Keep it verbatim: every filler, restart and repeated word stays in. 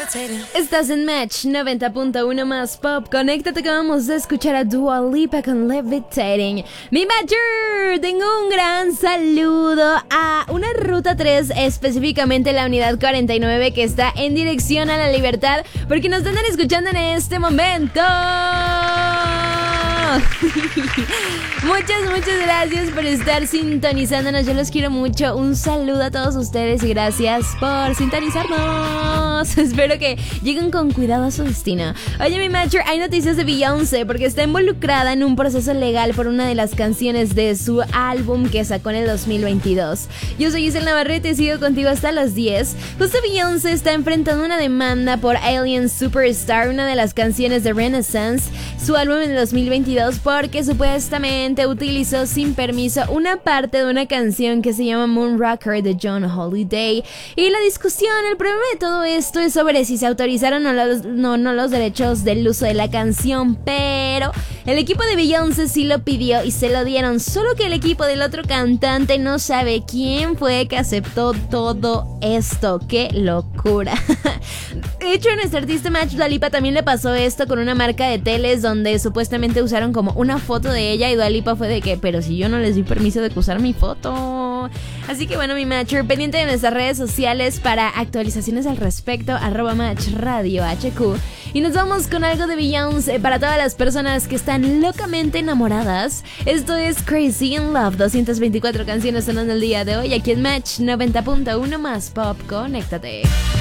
Estás en Match noventa punto uno más Pop. Conéctate que vamos a escuchar a Dua Lipa con Levitating. Mi Matcher, tengo un gran saludo a una ruta tres, específicamente la unidad cuarenta y nueve, que está en dirección a la libertad, porque nos están escuchando en este momento. Muchas, muchas gracias por estar sintonizándonos. Yo los quiero mucho. Un saludo a todos ustedes y gracias por sintonizarnos. Espero que lleguen con cuidado a su destino. Oye, mi Matcher, hay noticias de Beyoncé porque está involucrada en un proceso legal por una de las canciones de su álbum que sacó en el dos mil veintidós. Yo soy Giselle Navarrete y sigo contigo hasta las diez. Justo Beyoncé está enfrentando una demanda por Alien Superstar, una de las canciones de Renaissance, su álbum en el dos mil veintidós, porque supuestamente utilizó sin permiso una parte de una canción que se llama Moon Rocker de John Holiday. Y la discusión, el problema de todo esto es sobre si se autorizaron o los, no, no los derechos del uso de la canción, pero el equipo de Beyoncé sí lo pidió y se lo dieron, solo que el equipo del otro cantante no sabe quién fue que aceptó todo esto. ¡Qué locura! De hecho, a nuestra artista Match, Dua Lipa, también le pasó esto con una marca de teles donde supuestamente usaron como una foto de ella y Dua Lipa fue de que, pero si yo no les di permiso de usar mi foto. Así que bueno, mi Matcher, pendiente de nuestras redes sociales para actualizaciones al respecto, arroba Match Radio H Q. Y nos vamos con algo de Beyoncé para todas las personas que están locamente enamoradas. Esto es Crazy in Love, doscientas veinticuatro canciones sonando el día de hoy aquí en Match noventa punto uno más Pop. Conéctate.